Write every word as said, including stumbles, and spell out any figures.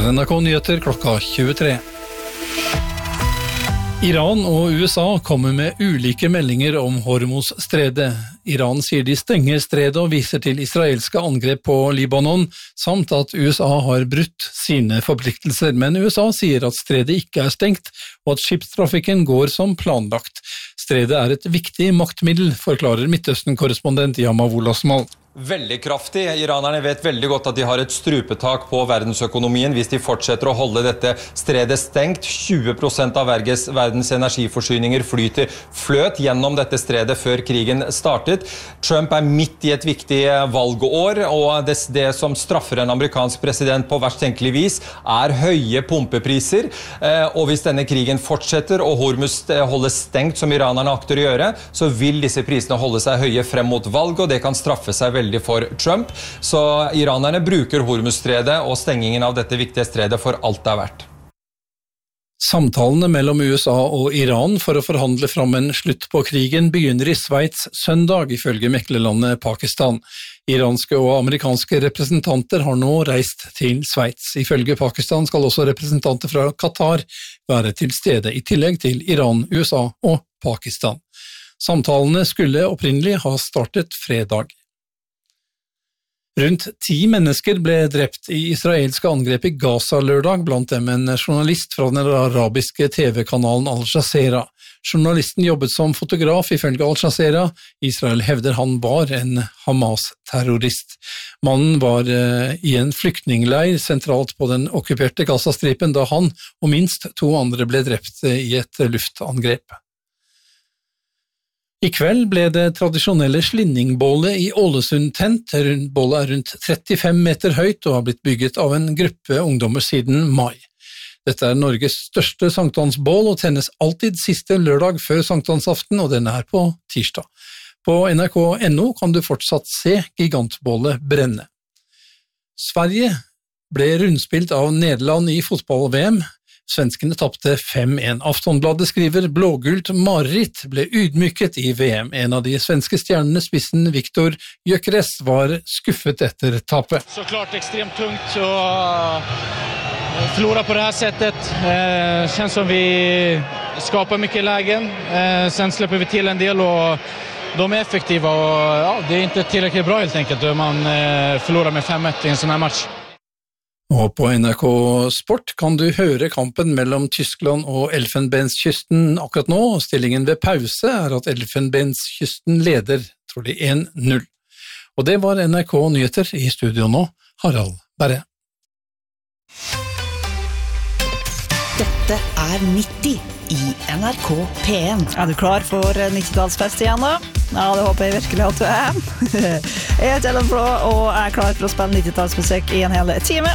er N R K Nyheter klokka tjuetre. Iran og U S A kommer med ulike meldinger om Hormuz-stredet. Iran sier de stenger stredet og viser til israelske angrep på Libanon, samt at U S A har brutt sine forpliktelser, men U S A sier at stredet ikke er stengt, og at skipstrafikken går som planlagt. Stredet er et viktig maktmiddel, forklarer Midtøsten-korrespondent Yamav Olasmal. Veldig kraftig. Iranerne vet veldig godt at de har et strupetak på verdensøkonomien hvis de fortsetter å holde dette stredet stengt. tjue prosent av verdens, verdens energiforsyninger flyter fløt gjennom dette stredet før krigen startet. Trump er midt i et viktig valgår, og det, det som straffer en amerikansk president på verst tenkelig vis er høye pumpepriser. Og hvis denne krigen fortsetter og Hormuz holdes stengt som iranerne akter å gjøre, så vil disse prisene holde seg høye frem mot valg, og det kan straffe seg veldig veldig for Trump, så iranerne bruker Hormuz-stredet og stengingen av dette viktige stredet for alt det er verdt. Samtalene mellom U S A og Iran for å forhandle fram en slutt på krigen begynner i Sveits søndag, ifølge meklerlandet Pakistan. Iranske og amerikanske representanter har nå reist til Sveits. Ifølge Pakistan skal også representanter fra Qatar være til stede, i tillegg til Iran, U S A og Pakistan. Samtalene skulle opprinnelig ha startet fredag. Rundt ti mennesker ble drept i israelske angrep i Gaza lørdag, blant dem en journalist fra den arabiske T V-kanalen Al Jazeera. Journalisten jobbet som fotograf ifølge Al Jazeera. Israel hevder han var en Hamas-terrorist. Mannen var eh, i en flyktningleir sentralt på den okkuperte Gaza-stripen da han og minst to andre ble drept i et luftangrep. I kveld ble det tradisjonelle slinningbålet i Ålesund tent. Bålet er rundt trettifem meter høyt og har blitt bygget av en gruppe ungdommer siden mai. Dette er Norges største sankthansbål og tennes alltid siste lørdag før sankthansaften, og den er på tirsdag. På N R K punktum N O kan du fortsatt se gigantbålet brenne. Sverige ble rundspilt av Nederland i fotball-V M. Svenskene tapte fem en. Aftonbladet skriver blågult mareritt ble ydmyket i V M. En av de svenske stjernene, spissen Viktor Gyökeres, var skuffet etter tapet. Så klart ekstremt tungt å förlora på det här sättet. Eh, känns som vi skapar mycket lägen. Eh, sen släpper vi till en del och de är effektiva och ja, det är inte tillräckligt bra helt enkelt då man eh, förlorar med fem ett i en sån här match. Og på N R K Sport kan du høre kampen mellom Tyskland og Elfenbenskysten akkurat nå. Stillingen ved pause er at Elfenbenskysten leder, tror de, en null. Og det var N R K Nyheter, i studio nå, Harald Berre. Dette er nitti i N R K P en. Er du klar for nittitallsfest igjen da? Ja, det håper jeg virkelig at du er. Jeg heter Ellen Blå og er klar for å spille nittitallsmusikk i en hel time.